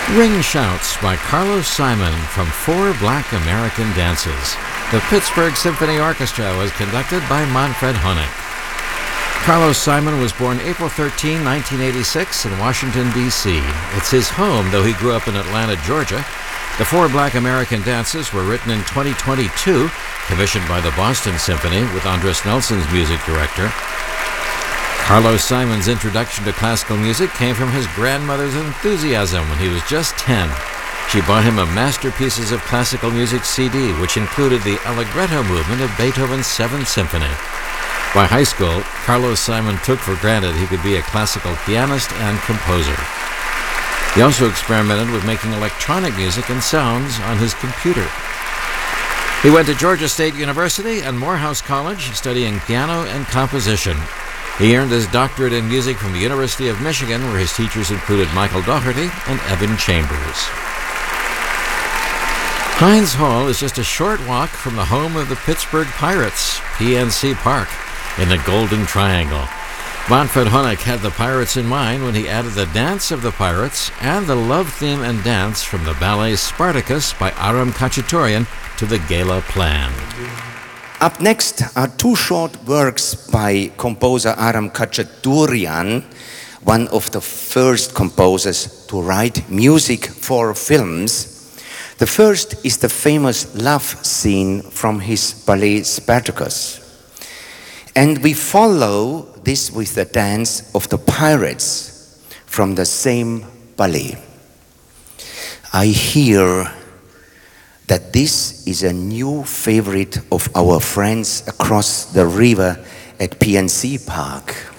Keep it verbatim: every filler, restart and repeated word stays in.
Ring Shouts by Carlos Simon from Four Black American Dances. The Pittsburgh Symphony Orchestra was conducted by Manfred Honeck. Carlos Simon was born April thirteenth, nineteen eighty-six in Washington, D C It's his home, though he grew up in Atlanta, Georgia. The Four Black American Dances were written in twenty twenty-two, commissioned by the Boston Symphony with Andres Nelson's music director. Carlos Simon's introduction to classical music came from his grandmother's enthusiasm when he was just ten. She bought him a Masterpieces of Classical Music C D, which included the Allegretto movement of Beethoven's Seventh Symphony. By high school, Carlos Simon took for granted he could be a classical pianist and composer. He also experimented with making electronic music and sounds on his computer. He went to Georgia State University and Morehouse College, studying piano and composition. He earned his doctorate in music from the University of Michigan, where his teachers included Michael Dougherty and Evan Chambers. Heinz Hall is just a short walk from the home of the Pittsburgh Pirates, P N C Park, in the Golden Triangle. Manfred Honeck had the Pirates in mind when he added the Dance of the Pirates and the love theme and dance from the ballet Spartacus by Aram Khachaturian to the Gala Plan. Up next are two short works by composer Aram Khachaturian, one of the first composers to write music for films. The first is the famous love scene from his ballet Spartacus. And we follow this with the dance of the pirates from the same ballet. I hear that this is a new favorite of our friends across the river at P N C Park.